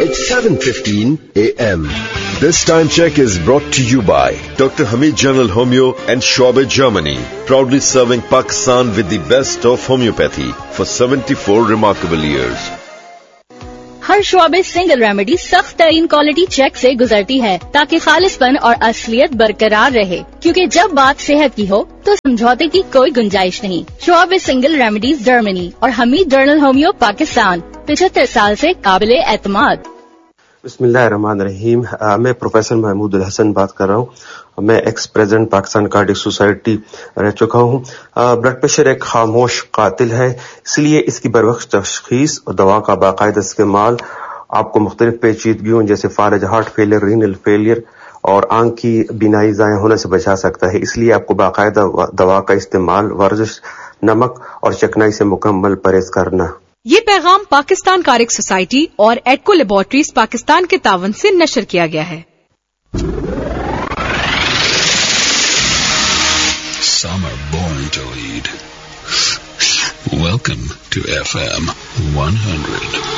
at 7:15 a.m. This time check is brought to you by Dr. Hamid General Homeo and Schwabe, Germany, proudly serving Pakistan with the best of homeopathy for 74 remarkable years. ہر شعبے single remedy سخت ترین quality check سے گزرتی ہے تاکہ خالصپن اور اصلیت برقرار رہے، کیونکہ جب بات صحت کی ہو تو سمجھوتے کی کوئی گنجائش نہیں۔ شعبے سنگل ریمیڈیز جرمنی اور حمید جرنل ہومیو پاکستان 75 سال سے قابل اعتماد۔ بسم اللہ الرحمن الرحیم۔ میں پروفیسر محمود الحسن بات کر رہا ہوں۔ میں x president Pakistan cardiac society رہ چکا ہوں۔ بلڈ پریشر ایک خاموش قاتل ہے، اس لیے اس کی بروقت تشخیص اور دوا کا باقاعدہ استعمال آپ کو مختلف پیچیدگیوں جیسے فالج، ہارٹ فیلئر، رینل فیلئر اور آنکھ کی بینائی ضائع ہونے سے بچا سکتا ہے۔ اس لیے آپ کو باقاعدہ دوا کا استعمال، ورزش، نمک اور چکنائی سے مکمل پرہیز کرنا۔ یہ پیغام پاکستان کارک سوسائٹی اور ایڈکو لیبارٹریز پاکستان کے تعاون سے نشر کیا گیا ہے۔ Some are born to lead. Welcome to FM 100.